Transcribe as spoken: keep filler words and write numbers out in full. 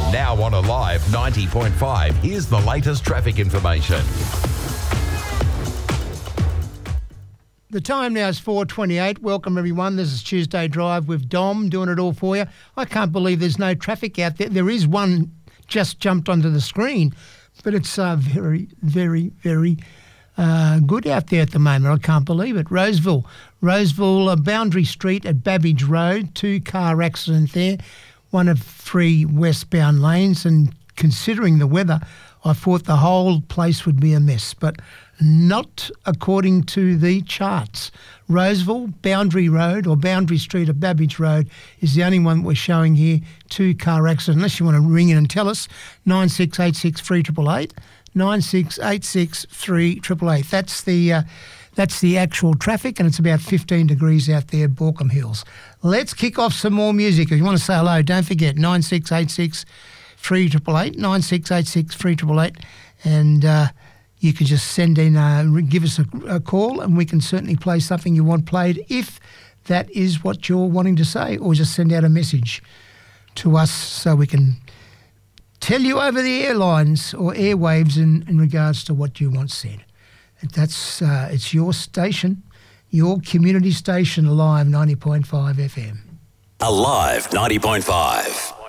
Now on Alive ninety point five, here's the latest traffic information. The time now is four twenty-eight. Welcome, everyone. This is Tuesday Drive with Dom doing it all for you. I can't believe there's no traffic out there. There is one just jumped onto the screen, but it's uh, very, very, very uh, good out there at the moment. I can't believe it. Roseville. Roseville, uh, Boundary Street at Babbage Road. Two-car accident there. One of three westbound lanes. And considering the weather, I thought the whole place would be a mess, but not according to the charts. Roseville, Boundary Road or Boundary Street at Babbage Road is the only one we're showing here. Two-car accident. Unless you want to ring in and tell us, nine six eight six three eight eight eight, nine six eight six three eight eight eight. That's the uh, that's the actual traffic, and it's about fifteen degrees out there, Borkham Hills. Let's kick off some more music. If you want to say hello, don't forget nine six eight six three eight eight eight, nine six eight six three eight eight eight, and uh, you can just send in, uh, give us a, a call, and we can certainly play something you want played if that is what you're wanting to say, or just send out a message to us so we can tell you over the airlines or airwaves in, in regards to what you want said. That's uh, it's your station, your community station, Alive ninety point five F M. Alive ninety point five.